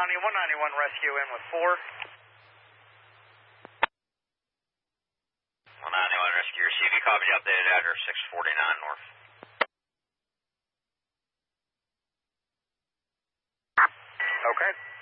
County, 191 rescue in with 4. 191 rescue received. You copied the updated address 649 North. Okay.